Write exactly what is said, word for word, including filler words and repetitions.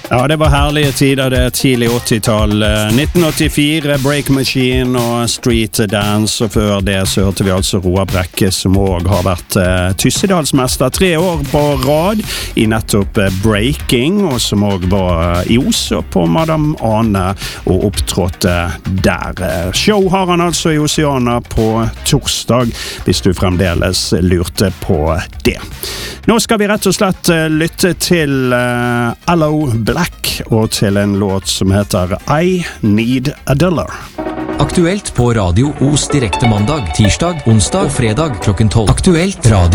Ja, det var herlige tider, det tidlig åttitall. nitten åttifire, Break Machine og Street Dance, og før det så hørte vi altså Roar Brekke, som også har vært eh, Tyssedalsmester tre år på rad i nettopp eh, breaking, og som også var i Os og på Madame Ane og opptrådte der. Show har han altså i Oceana på torsdag, hvis du fremdeles lurte på det. Nå skal vi rett og slett uh, lytte til uh, Aloe Blacc og til en låt som heter I Need a Dollar. Aktuelt på Radio Os direkte mandag, tirsdag, onsdag og fredag klokken tolv. Aktuelt radio.